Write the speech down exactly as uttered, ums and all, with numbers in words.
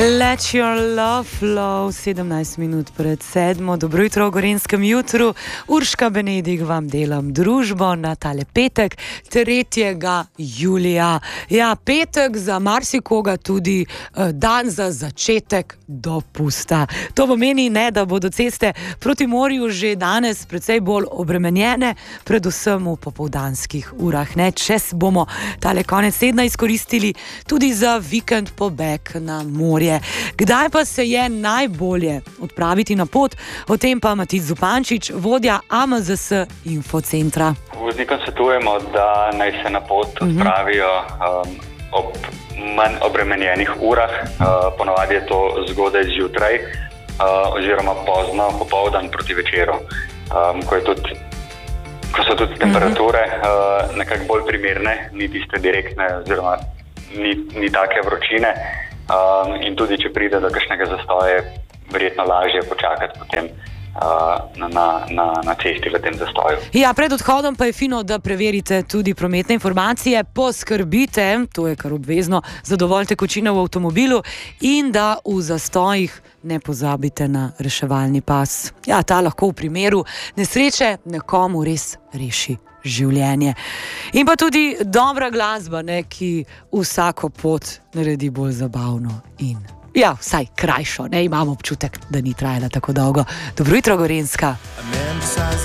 Let your love flow, sedemnajst minut pred sedmo. Dobro jutro v Gorenjskem jutru. Urška Benedik vam delam družbo na tale petek, tretjega julija. Ja, petek za marsikoga tudi eh, dan za začetek dopusta. To pomeni, ne, da bodo ceste proti morju že danes precej bolj obremenjene, predvsem v popoldanskih urah. Ne, če bomo tale konec tedna izkoristili tudi za vikend pobeg na morje. Kdaj pa se je najbolje odpraviti na pot? O tem pa Matic Zupančič, vodja A M Z S Infocentra. Voznikom svetujemo, da naj se na pot odpravijo um, ob manj obremenjenih urah. Uh, ponavadi je to zgodaj zjutraj uh, oziroma pozno popoldan proti večeru, um, ko, je tudi, ko so tudi temperature uh, nekako bolj primerne, ni tiste direktne oziroma ni, ni take vročine. Um, in tudi, če pride do kakšnega zastoja, je verjetno lažje počakati potem uh, na, na, na cesti v tem zastoju. Ja, pred odhodom pa je fino, da preverite tudi prometne informacije, poskrbite, to je kar obvezno, za dovolj tekočine v avtomobilu in da v zastojih ne pozabite na reševalni pas. Ja, ta lahko v primeru nesreče nekomu res reši življenje. In pa tudi dobra glasba, ne, ki vsako pot naredi bolj zabavno in ja, vsaj krajšo, ne, imam občutek, da ni trajala tako dolgo. Dobro jutro, Gorenjska.